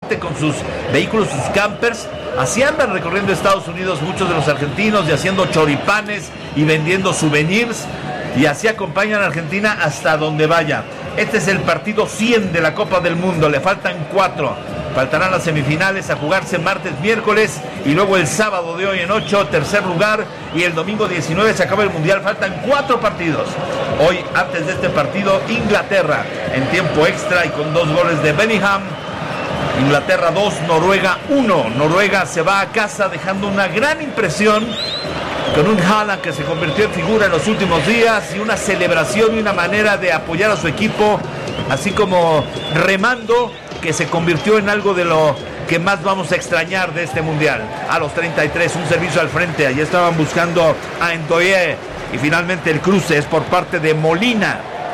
transporte con sus vehículos, sus campers. Así andan recorriendo Estados Unidos muchos de los argentinos y haciendo choripanes y vendiendo souvenirs. Y así acompañan a Argentina hasta donde vaya. Este es el partido 100 de la Copa del Mundo. Le faltan 4. Faltarán las semifinales a jugarse martes, miércoles y luego el sábado de hoy en 8, tercer lugar, y el domingo 19 se acaba el Mundial. Faltan 4 partidos. Hoy, antes de este partido, Inglaterra en tiempo extra y con 2 goles de Bellingham. Inglaterra 2, Noruega 1. Noruega se va a casa dejando una gran impresión con un Haaland que se convirtió en figura en los últimos días y una celebración y una manera de apoyar a su equipo, así como remando, que se convirtió en algo de lo que más vamos a extrañar de este Mundial. A los 33, un servicio al frente, allí estaban buscando a Ndoye y finalmente el cruce es por parte de Molina.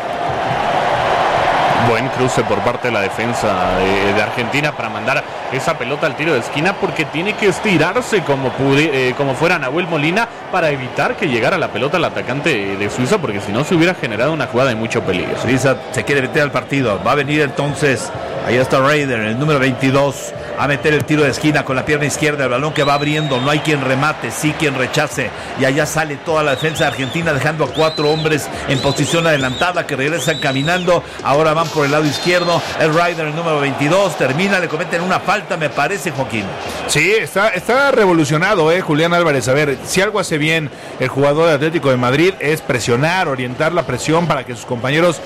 Buen cruce por parte de la defensa de Argentina para mandar esa pelota al tiro de esquina, porque tiene que estirarse como fuera Nahuel Molina para evitar que llegara la pelota al atacante de Suiza, porque si no se hubiera generado una jugada de mucho peligro. Suiza se quiere meter al partido, va a venir entonces, ahí está Raider, el número 22, a meter el tiro de esquina con la pierna izquierda, el balón que va abriendo, no hay quien remate, sí quien rechace, y allá sale toda la defensa de Argentina dejando a 4 hombres en posición adelantada que regresan caminando. Ahora van por el lado izquierdo, el Raider, el número 22, termina, le cometen una falta, me parece, Joaquín. Sí, está revolucionado, Julián Álvarez. A ver, si algo hace bien el jugador de Atlético de Madrid es presionar, orientar la presión para que sus compañeros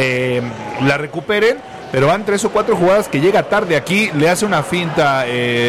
la recuperen. Pero van 3 o 4 jugadas que llega tarde aquí, le hace una finta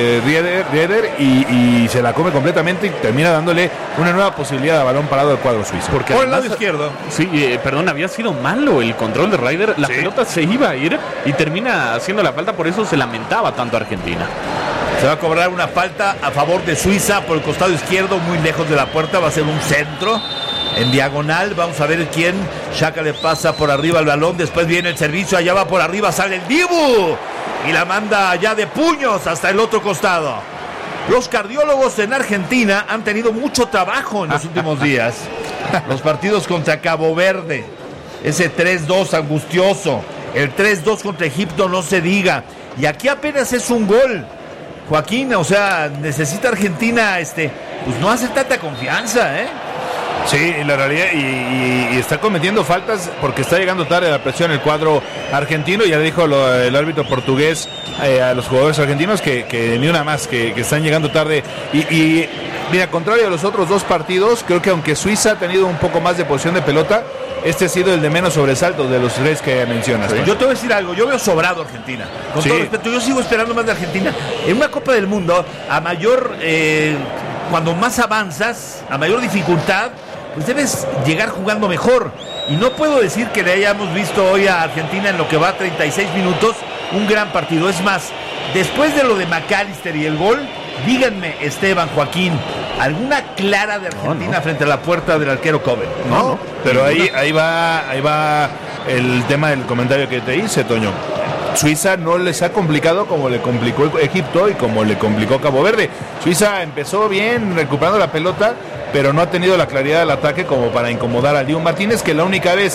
Rieder y se la come completamente y termina dándole una nueva posibilidad de balón parado al cuadro suizo. Porque por el lado izquierdo. Sí, había sido malo el control de Rieder, la pelota se iba a ir y termina haciendo la falta, por eso se lamentaba tanto Argentina. Se va a cobrar una falta a favor de Suiza por el costado izquierdo, muy lejos de la puerta, va a ser un centro. En diagonal, vamos a ver quién. Xhaka le pasa por arriba el balón, después viene el servicio, allá va por arriba, sale el Dibu y la manda allá de puños hasta el otro costado. Los cardiólogos en Argentina han tenido mucho trabajo en los últimos días. Los partidos contra Cabo Verde, ese 3-2 angustioso, el 3-2 contra Egipto no se diga, y aquí apenas es un gol. Joaquín, o sea, necesita Argentina pues no hace tanta confianza, Sí, la realidad, y está cometiendo faltas porque está llegando tarde a la presión el cuadro argentino. Ya dijo el árbitro portugués a los jugadores argentinos que ni una más, que están llegando tarde. Y mira, contrario a los otros 2 partidos, creo que aunque Suiza ha tenido un poco más de posición de pelota, este ha sido el de menos sobresalto de los 3 que mencionas. Sí. Yo te voy a decir algo, yo veo sobrado a Argentina. Con todo respeto, yo sigo esperando más de Argentina. En una Copa del Mundo, a mayor, cuando más avanzas, a mayor dificultad, pues debes llegar jugando mejor. Y no puedo decir que le hayamos visto hoy a Argentina en lo que va 36 minutos un gran partido. Es más, después de lo de McAllister y el gol, díganme, Esteban, Joaquín, ¿alguna clara de Argentina frente a la puerta del arquero Kobe? No, pero ahí va el tema del comentario que te hice, Toño. Suiza no les ha complicado como le complicó Egipto y como le complicó Cabo Verde. Suiza empezó bien recuperando la pelota, pero no ha tenido la claridad del ataque como para incomodar a Dibu Martínez, que la única vez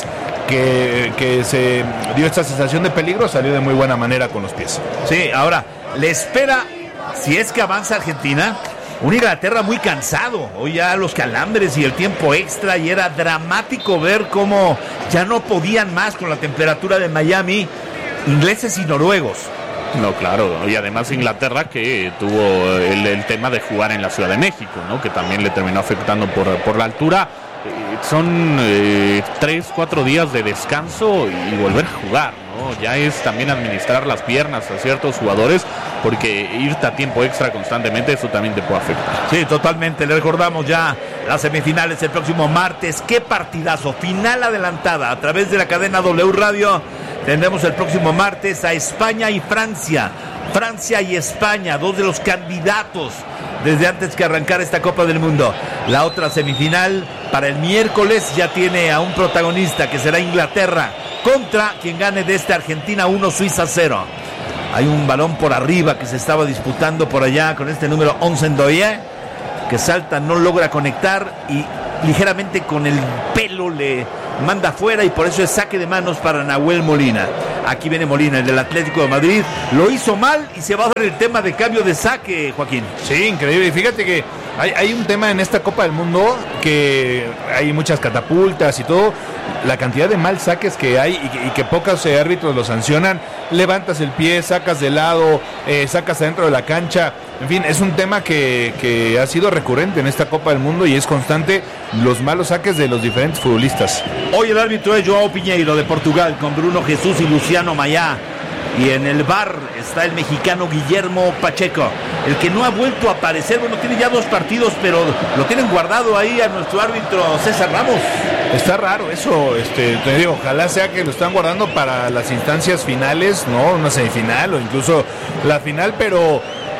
que se dio esta sensación de peligro salió de muy buena manera con los pies. Sí, ahora le espera, si es que avanza Argentina, un Inglaterra muy cansado. Hoy ya los calambres y el tiempo extra, y era dramático ver cómo ya no podían más con la temperatura de Miami, ingleses y noruegos. No, claro, y además Inglaterra que tuvo el tema de jugar en la Ciudad de México, ¿no? Que también le terminó afectando por la altura. Son 3-4 días de descanso y volver a jugar, ¿no? Ya es también administrar las piernas a ciertos jugadores, porque irte a tiempo extra constantemente, eso también te puede afectar. Sí, totalmente. Le recordamos ya las semifinales el próximo martes. ¡Qué partidazo! Final adelantada a través de la cadena W Radio. Tendremos el próximo martes a España y Francia. Francia y España, 2 de los candidatos desde antes que arrancara esta Copa del Mundo. La otra semifinal para el miércoles ya tiene a un protagonista, que será Inglaterra contra quien gane de Argentina 1, Suiza 0. Hay un balón por arriba que se estaba disputando por allá con este número 11 Ndoye, que salta, no logra conectar y ligeramente con el pelo le manda afuera, y por eso es saque de manos para Nahuel Molina. Aquí viene Molina, el del Atlético de Madrid. Lo hizo mal y se va a dar el tema de cambio de saque, Joaquín. Sí, increíble. Y fíjate que hay un tema en esta Copa del Mundo que hay muchas catapultas y todo. La cantidad de mal saques que hay y que pocos árbitros lo sancionan. Levantas el pie, sacas de lado, sacas adentro de la cancha. En fin, es un tema que ha sido recurrente en esta Copa del Mundo y es constante los malos saques de los diferentes futbolistas. Hoy el árbitro es Joao Piñeiro de Portugal con Bruno Jesús y Luciano Mayá. Y en el VAR está el mexicano Guillermo Pacheco, el que no ha vuelto a aparecer. Bueno, tiene ya 2 partidos, pero lo tienen guardado ahí a nuestro árbitro César Ramos. Está raro eso, te digo, ojalá sea que lo están guardando para las instancias finales, ¿no? Una semifinal o incluso la final, pero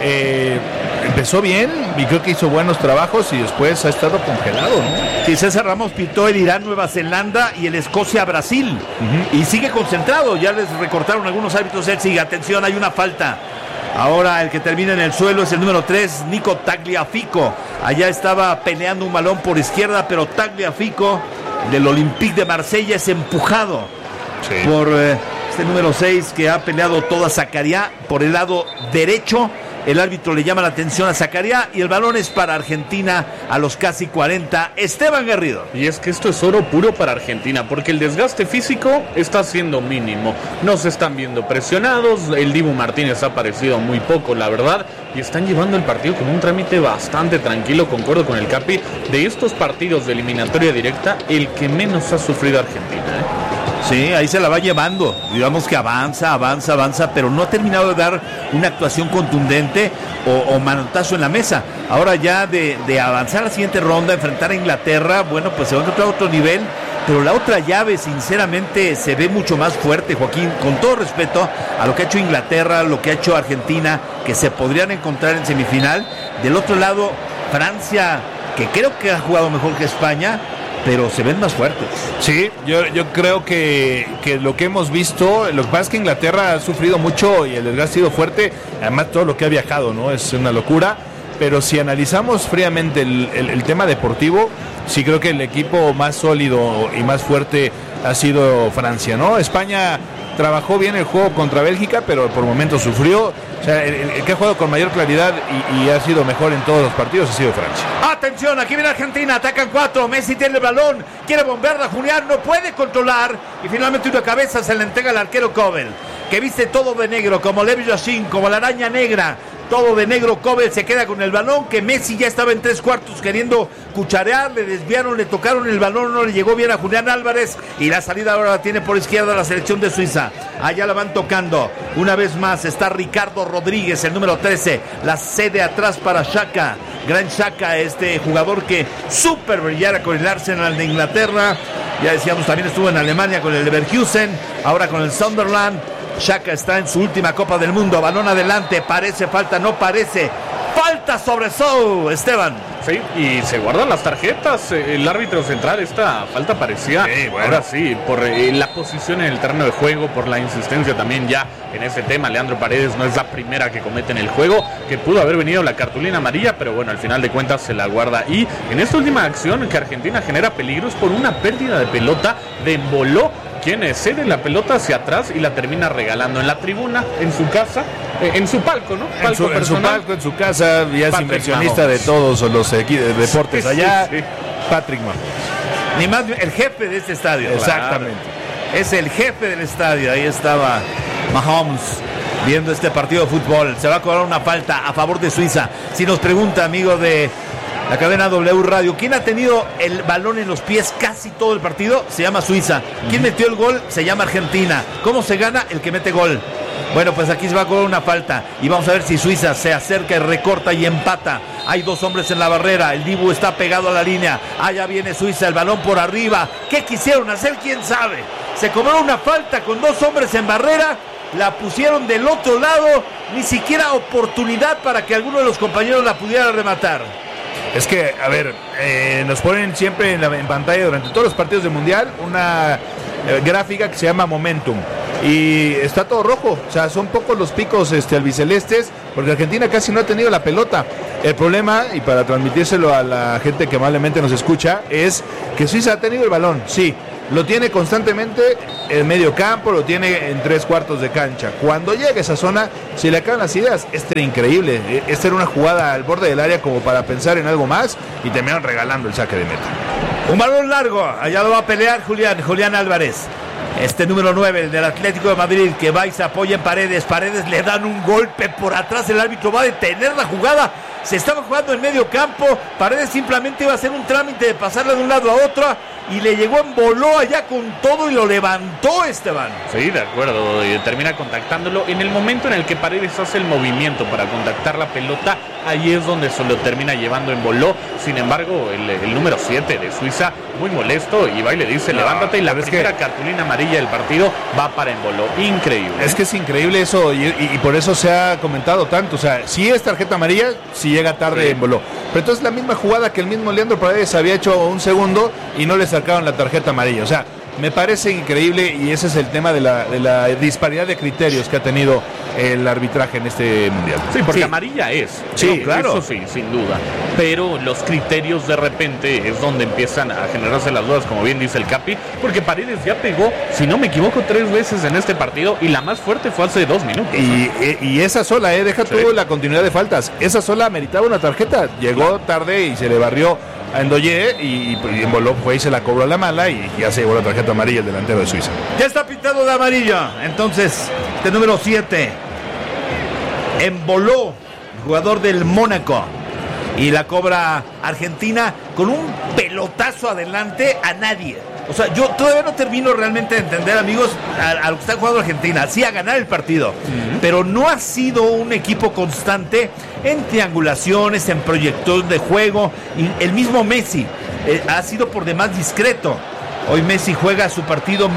empezó bien y creo que hizo buenos trabajos y después ha estado congelado, ¿no? Sí, César Ramos pitó el Irán-Nueva Zelanda y el Escocia-Brasil. Y sigue concentrado, ya les recortaron algunos árbitros, él sigue, atención, hay una falta. Ahora el que termina en el suelo es el número 3, Nico Tagliafico. Allá estaba peleando un balón por izquierda, pero Tagliafico del Olympique de Marsella es empujado por este número 6 que ha peleado toda Zakaria por el lado derecho. El árbitro le llama la atención a Zakaria y el balón es para Argentina a los casi 40. Esteban Garrido. Y es que esto es oro puro para Argentina, porque el desgaste físico está siendo mínimo. No se están viendo presionados, el Dibu Martínez ha aparecido muy poco, la verdad, y están llevando el partido con un trámite bastante tranquilo. Concuerdo con el Capi, de estos partidos de eliminatoria directa, el que menos ha sufrido Argentina, Sí, ahí se la va llevando, digamos que avanza, pero no ha terminado de dar una actuación contundente o manotazo en la mesa. Ahora ya de avanzar a la siguiente ronda, enfrentar a Inglaterra, bueno, pues se va a encontrar otro nivel, pero la otra llave sinceramente se ve mucho más fuerte, Joaquín, con todo respeto a lo que ha hecho Inglaterra, lo que ha hecho Argentina, que se podrían encontrar en semifinal. Del otro lado, Francia, que creo que ha jugado mejor que España, pero se ven más fuertes. Sí, yo creo que lo que hemos visto, lo que pasa es que Inglaterra ha sufrido mucho y el desgaste ha sido fuerte, además todo lo que ha viajado, ¿no? Es una locura, pero si analizamos fríamente el tema deportivo, sí creo que el equipo más sólido y más fuerte ha sido Francia, ¿no? España trabajó bien el juego contra Bélgica, pero por momentos sufrió. O sea, el que ha jugado con mayor claridad y ha sido mejor en todos los partidos ha sido Francia. Atención, aquí viene Argentina, atacan 4, Messi tiene el balón, quiere bombearla, Julián no puede controlar y finalmente una cabeza se le entrega al arquero Kobel, que viste todo de negro, como Lev Yashin, como la araña negra. Todo de negro, Kobel se queda con el balón, que Messi ya estaba en 3/4 queriendo cucharear, le desviaron, le tocaron el balón, no le llegó bien a Julián Álvarez y la salida ahora la tiene por izquierda la selección de Suiza. Allá la van tocando, una vez más está Ricardo Rodríguez, el número 13, la cede atrás para Xhaka, gran Xhaka, este jugador que súper brillara con el Arsenal de Inglaterra, ya decíamos también estuvo en Alemania con el Leverkusen, ahora con el Sunderland. Xhaka está en su última Copa del Mundo, balón adelante, parece falta, no parece, falta sobre Sou, Esteban. Sí, y se guardan las tarjetas, el árbitro central, esta falta parecía, sí, bueno. Ahora sí, por la posición en el terreno de juego, por la insistencia también ya en ese tema. Leandro Paredes no es la primera que comete en el juego, que pudo haber venido la cartulina amarilla, pero bueno, al final de cuentas se la guarda. Y en esta última acción que Argentina genera peligros por una pérdida de pelota de Embolo, quien cede la pelota hacia atrás y la termina regalando en la tribuna, en su casa, en su palco, ¿no? Palco en su palco, en su casa, ya es inversionista Mahomes. De todos los deportes sí, allá, sí. Patrick Mahomes. Ni más, el jefe de este estadio. Exactamente. Claro. Es el jefe del estadio, ahí estaba Mahomes viendo este partido de fútbol. Se va a cobrar una falta a favor de Suiza. Si nos pregunta, amigo de la cadena W Radio, ¿quién ha tenido el balón en los pies casi todo el partido? Se llama Suiza. ¿Quién metió el gol? Se llama Argentina. ¿Cómo se gana? El que mete gol. Bueno, pues aquí se va a cobrar una falta y vamos a ver si Suiza se acerca y recorta y empata. Hay 2 hombres en la barrera, el Dibu está pegado a la línea. Allá viene Suiza, el balón por arriba. ¿Qué quisieron hacer? ¿Quién sabe? Se cobró una falta con 2 hombres en barrera, la pusieron del otro lado, ni siquiera oportunidad para que alguno de los compañeros la pudiera rematar. Es que, a ver, nos ponen siempre en pantalla durante todos los partidos del Mundial una gráfica que se llama Momentum. Y está todo rojo, o sea, son pocos los picos albicelestes, porque Argentina casi no ha tenido la pelota. El problema, y para transmitírselo a la gente que amablemente nos escucha, es que Suiza ha tenido el balón, sí, lo tiene constantemente en medio campo, lo tiene en 3/4 de cancha. Cuando llega a esa zona, se le acaban las ideas. Era increíble. Esta era una jugada al borde del área como para pensar en algo más y terminaron regalando el saque de meta. Un balón largo, allá lo va a pelear Julián Álvarez. Número 9, el del Atlético de Madrid, que va y se apoya en Paredes. Paredes le dan un golpe por atrás, el árbitro va a detener la jugada. Se estaba jugando en medio campo, Paredes simplemente iba a hacer un trámite de pasarla de un lado a otro y le llegó, emboló allá con todo y lo levantó Esteban. Sí, de acuerdo, termina contactándolo. En el momento en el que Paredes hace el movimiento para contactar la pelota, ahí es donde se lo termina llevando en boló. Sin embargo, el número 7 de Suiza, muy molesto, y va y le dice, levántate, y la primera cartulina amarilla del partido va para en boló. Increíble. Es que es increíble eso, y por eso se ha comentado tanto. O sea, si es tarjeta amarilla, si llega tarde en boló. Pero entonces la misma jugada que el mismo Leandro Paredes había hecho un segundo y no le sacaron la tarjeta amarilla. O sea, me parece increíble, y ese es el tema de la disparidad de criterios que ha tenido el arbitraje en este mundial. Sí, porque amarilla es. Sí, claro. Eso sí, sin duda. Pero los criterios de repente es donde empiezan a generarse las dudas, como bien dice el Capi, porque Paredes ya pegó, si no me equivoco, 3 veces en este partido, y la más fuerte fue hace 2 minutos. Y esa sola, deja tú la continuidad de faltas. Esa sola meritaba una tarjeta. Llegó tarde y se le barrió a Endoye y en boló fue y se la cobró a la mala, y ya se llevó la tarjeta amarilla el delantero de Suiza. Ya está pintado de amarillo. Entonces, número 7, emboló, jugador del Mónaco, y la cobra Argentina con un pelotazo adelante a nadie. O sea, yo todavía no termino realmente de entender, amigos, a lo que está jugando Argentina. Sí, a ganar el partido, pero no ha sido un equipo constante en triangulaciones, en proyectos de juego. Y el mismo Messi ha sido por demás discreto. Hoy Messi juega su partido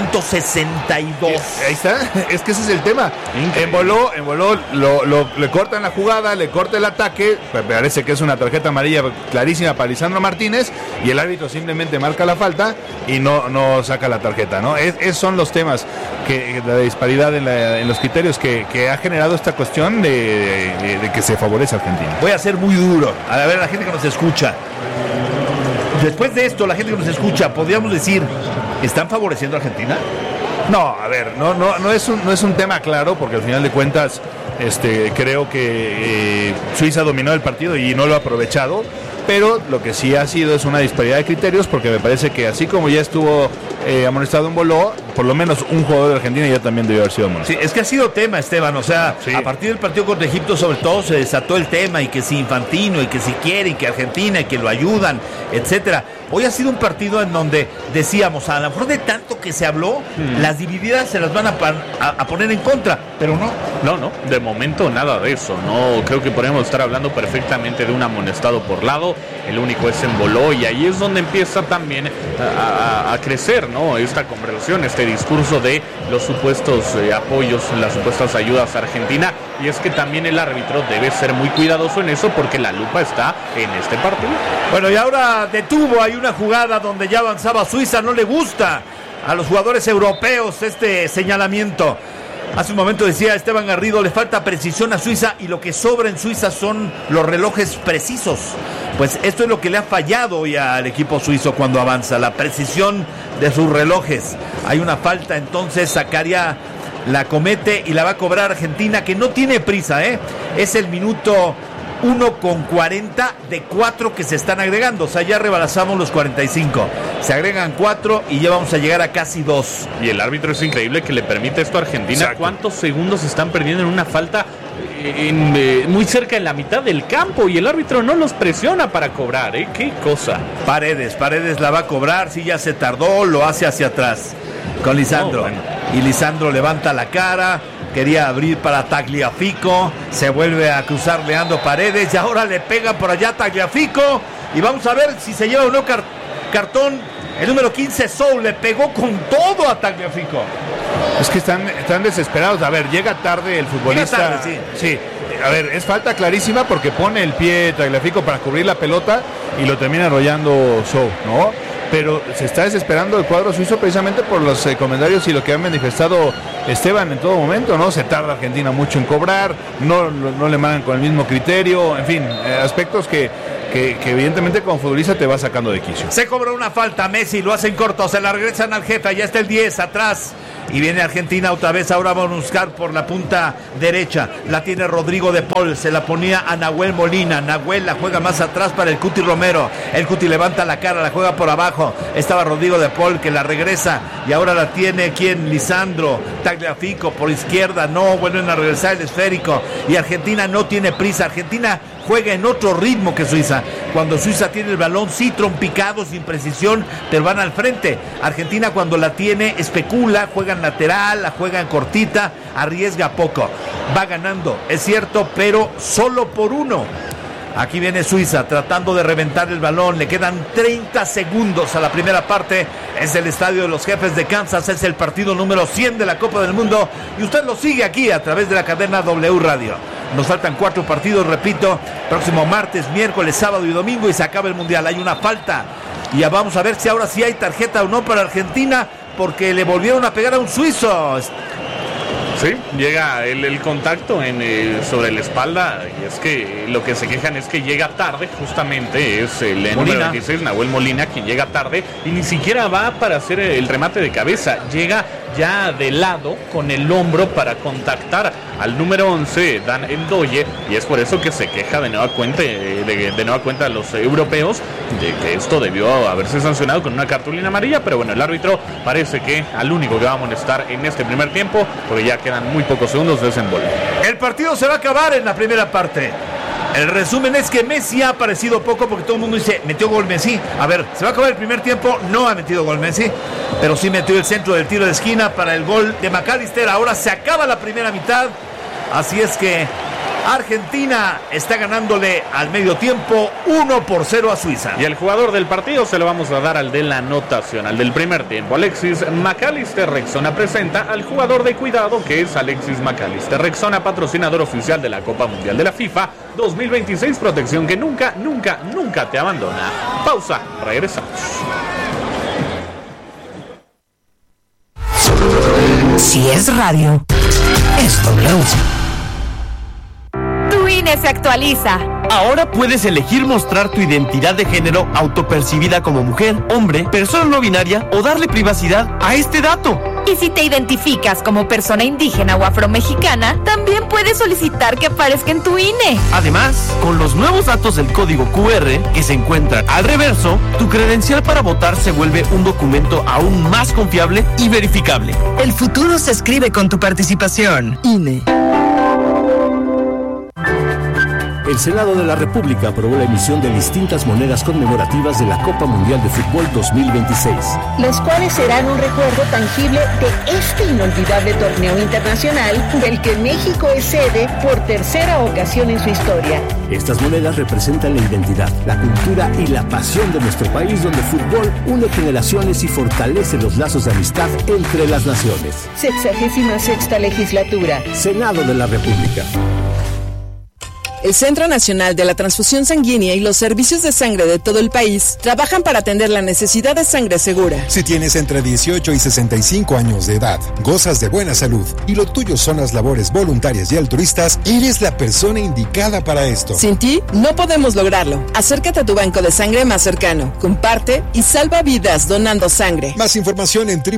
1162. Ahí está, es que ese es el tema. En boló le cortan la jugada, le corta el ataque. Me parece que es una tarjeta amarilla clarísima para Lisandro Martínez, y el árbitro simplemente marca la falta y no saca la tarjeta, ¿no? Esos son los temas, que la disparidad en los criterios que ha generado esta cuestión de que se favorece a Argentina. Voy a ser muy duro. A ver, la gente que nos escucha. Después de esto, la gente que nos escucha, podríamos decir, ¿están favoreciendo a Argentina? No, a ver, no es un tema claro, porque al final de cuentas creo que Suiza dominó el partido y no lo ha aprovechado, pero lo que sí ha sido es una disparidad de criterios, porque me parece que así como ya estuvo amonestado en boló, por lo menos un jugador de Argentina ya también debió haber sido amonestado. Sí, es que ha sido tema, Esteban, o sea, sí. A partir del partido contra Egipto sobre todo se desató el tema, y que si Infantino, y que si quiere, y que Argentina, y que lo ayudan, etcétera. Hoy ha sido un partido en donde decíamos, a lo mejor de tanto que se habló, las divididas se las van a poner en contra, pero no. No, de momento nada de eso. No, creo que podemos estar hablando perfectamente de un amonestado por lado. El único es en boló, y ahí es donde empieza también a crecer, ¿no? Esta conversación, este discurso de los supuestos apoyos, las supuestas ayudas a Argentina. Y es que también el árbitro debe ser muy cuidadoso en eso, porque la lupa está en este partido. Bueno, y ahora detuvo, hay una jugada donde ya avanzaba Suiza. No le gusta a los jugadores europeos este señalamiento. Hace un momento decía Esteban Garrido, le falta precisión a Suiza, y lo que sobra en Suiza son los relojes precisos. Pues esto es lo que le ha fallado hoy al equipo suizo cuando avanza, la precisión de sus relojes. Hay una falta, entonces Zakaria la comete y la va a cobrar Argentina, que no tiene prisa, es el minuto 1:40 de 4 que se están agregando. O sea, ya rebalazamos los 45. Se agregan 4 y ya vamos a llegar a casi 2. Y el árbitro es increíble que le permite esto a Argentina. Exacto. ¿Cuántos segundos se están perdiendo en una falta muy cerca en la mitad del campo? Y el árbitro no los presiona para cobrar, qué cosa. Paredes la va a cobrar. Sí, ya se tardó, lo hace hacia atrás con Lisandro. Bueno. Y Lisandro levanta la cara. Quería abrir para Tagliafico, se vuelve a cruzar Leandro Paredes, y ahora le pega por allá Tagliafico, y vamos a ver si se lleva o no cartón. El número 15, Soul, le pegó con todo a Tagliafico. Es que están desesperados. A ver, llega tarde el futbolista. Llega tarde, sí. A ver, es falta clarísima, porque pone el pie Tagliafico para cubrir la pelota y lo termina arrollando Soul, ¿no? Pero se está desesperando el cuadro suizo precisamente por los comentarios y lo que ha manifestado Esteban en todo momento, ¿no? Se tarda Argentina mucho en cobrar, no le mandan con el mismo criterio, en fin, aspectos que que evidentemente como futbolista te va sacando de quicio. Se cobra una falta, Messi lo hacen corto, se la regresan al jefe, ya está el 10 atrás. Y viene Argentina otra vez, ahora van a buscar por la punta derecha. La tiene Rodrigo de Paul, se la ponía a Nahuel Molina. Nahuel la juega más atrás para el Cuti Romero. El Cuti levanta la cara, la juega por abajo. Estaba Rodrigo de Paul que la regresa. Y ahora la tiene, ¿quién? Lisandro Tagliafico por izquierda. No, vuelven a regresar el esférico. Y Argentina no tiene prisa. Argentina juega en otro ritmo que Suiza. Cuando Suiza tiene el balón, sí, trompicado, sin precisión, pero van al frente. Argentina cuando la tiene, especula, juega en lateral, la juega en cortita, arriesga poco. Va ganando, es cierto, pero solo por 1. Aquí viene Suiza tratando de reventar el balón. Le quedan 30 segundos a la primera parte. Es el estadio de los Jefes de Kansas. Es el partido número 100 de la Copa del Mundo. Y usted lo sigue aquí a través de la cadena W Radio. Nos faltan 4 partidos, repito. Próximo martes, miércoles, sábado y domingo. Y se acaba el Mundial. Hay una falta. Y ya vamos a ver si ahora sí hay tarjeta o no para Argentina. Porque le volvieron a pegar a un suizo. Sí, llega el contacto sobre la espalda, y es que lo que se quejan es que llega tarde, justamente es el número 26, Nahuel Molina, quien llega tarde y ni siquiera va para hacer el remate de cabeza, llega ya de lado con el hombro para contactar al número 11, Dan Endoye, y es por eso que se queja de nueva cuenta a los europeos de que esto debió haberse sancionado con una cartulina amarilla, pero bueno, el árbitro parece que al único que va a amonestar en este primer tiempo, porque ya quedan muy pocos segundos de desenvuelve. El partido se va a acabar en la primera parte. El resumen es que Messi ha aparecido poco porque todo el mundo dice, metió gol Messi. A ver, se va a acabar el primer tiempo, no ha metido gol Messi, pero sí metió el centro del tiro de esquina para el gol de McAllister. Ahora se acaba la primera mitad, así es que Argentina está ganándole al medio tiempo 1-0 a Suiza. Y el jugador del partido se lo vamos a dar al de la anotación, al del primer tiempo. Alexis McAllister. Rexona presenta al jugador de cuidado que es Alexis McAllister. Rexona, patrocinador oficial de la Copa Mundial de la FIFA 2026, protección que nunca, nunca, nunca te abandona. Pausa, regresamos. Si es radio, es W. Tu INE se actualiza. Ahora puedes elegir mostrar tu identidad de género autopercibida como mujer, hombre, persona no binaria o darle privacidad a este dato. Y si te identificas como persona indígena o afromexicana, también puedes solicitar que aparezca en tu INE. Además, con los nuevos datos del código QR que se encuentran al reverso, tu credencial para votar se vuelve un documento aún más confiable y verificable. El futuro se escribe con tu participación. INE. El Senado de la República aprobó la emisión de distintas monedas conmemorativas de la Copa Mundial de Fútbol 2026. Los cuales serán un recuerdo tangible de este inolvidable torneo internacional del que México es sede por tercera ocasión en su historia. Estas monedas representan la identidad, la cultura y la pasión de nuestro país, donde el fútbol une generaciones y fortalece los lazos de amistad entre las naciones. 66ª legislatura. Senado de la República. El Centro Nacional de la Transfusión Sanguínea y los servicios de sangre de todo el país trabajan para atender la necesidad de sangre segura. Si tienes entre 18 y 65 años de edad, gozas de buena salud y lo tuyo son las labores voluntarias y altruistas, eres la persona indicada para esto. Sin ti, no podemos lograrlo. Acércate a tu banco de sangre más cercano, comparte y salva vidas donando sangre. Más información en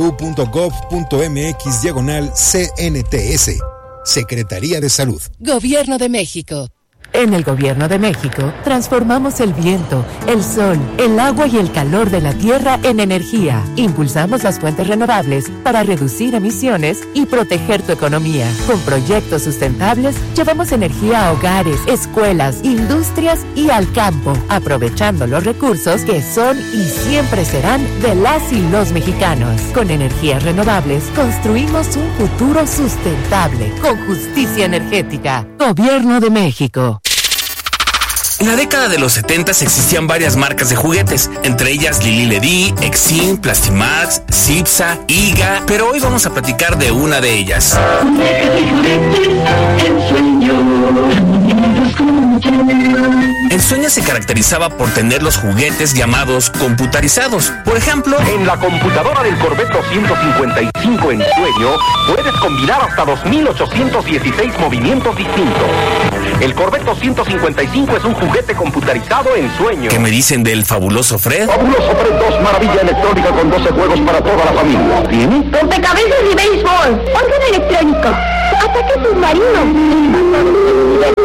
www.gov.mx/CNTS. Secretaría de Salud. Gobierno de México. En el Gobierno de México, transformamos el viento, el sol, el agua y el calor de la tierra en energía. Impulsamos las fuentes renovables para reducir emisiones y proteger tu economía. Con proyectos sustentables, llevamos energía a hogares, escuelas, industrias y al campo, aprovechando los recursos que son y siempre serán de las y los mexicanos. Con energías renovables, construimos un futuro sustentable, con justicia energética. Gobierno de México. En la década de los 70 existían varias marcas de juguetes, entre ellas Lili Ledy, Exim, Plastimax, Cipsa, Iga, pero hoy vamos a platicar de una de ellas. En El sueño se caracterizaba por tener los juguetes llamados computarizados. Por ejemplo, en la computadora del Corvette 255 en sueño, puedes combinar hasta 2.816 movimientos distintos. El Corvette 255 es un juguete computarizado en sueño. ¿Qué me dicen del fabuloso Fred? Fabuloso Fred 2, maravilla electrónica con 12 juegos para toda la familia. ¿Tiene? Rompecabezas y béisbol, órgano electrónico, ataque submarino,